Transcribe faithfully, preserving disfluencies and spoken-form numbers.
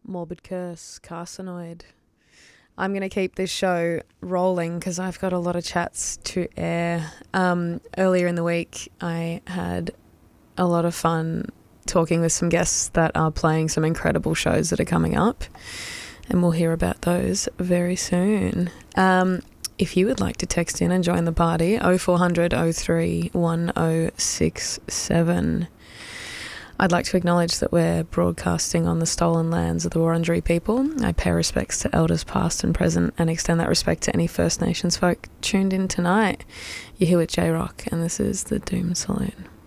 Morbid Curse, Carcinoid. I'm going to keep this show rolling because I've got a lot of chats to air. Um, earlier in the week, I had a lot of fun talking with some guests that are playing some incredible shows that are coming up, and we'll hear about those very soon. Um, if you would like to text in and join the party, oh four hundred oh three one oh six seven. I'd like to acknowledge that we're broadcasting on the stolen lands of the Wurundjeri people. I pay respects to elders past and present and extend that respect to any First Nations folk tuned in tonight. You're here with J-Rock and this is the Doom Saloon.